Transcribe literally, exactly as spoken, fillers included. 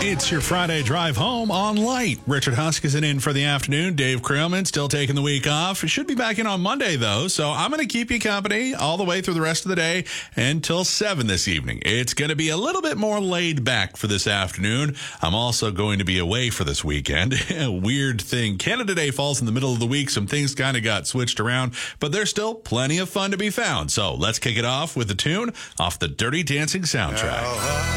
It's your Friday drive home on Light. Richard Huskisson in for the afternoon. Dave Krillman still taking the week off. Should be back in on Monday, though, so I'm going to keep you company all the way through the rest of the day until seven this evening. It's going to be a little bit more laid back for this afternoon. I'm also going to be away for this weekend. Weird thing. Canada Day falls in the middle of the week. Some things kind of got switched around, but there's still plenty of fun to be found. So let's kick it off with a tune off the Dirty Dancing soundtrack.